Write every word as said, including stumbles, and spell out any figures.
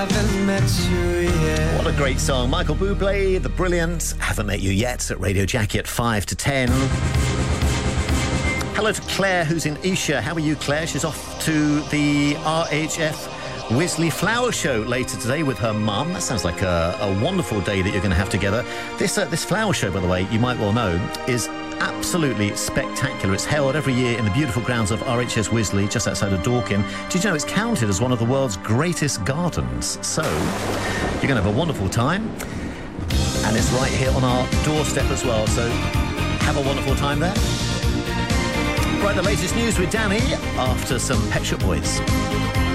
What a great song. Michael Bublé, The Brilliant, Haven't Met You Yet, at Radio Jackie at five to ten. Hello to Claire, who's in Isha. How are you, Claire? She's off to the R H F Wisley Flower Show later today with her mum. That sounds like a, a wonderful day that you're going to have together. This uh, this flower show, by the way, you might well know, is absolutely spectacular. It's held every year in the beautiful grounds of R H S Wisley, just outside of Dorking. Did you know it's counted as one of the world's greatest gardens? So, you're going to have a wonderful time. And it's right here on our doorstep as well, so have a wonderful time there. Right, the latest news with Danny after some Pet Shop Boys.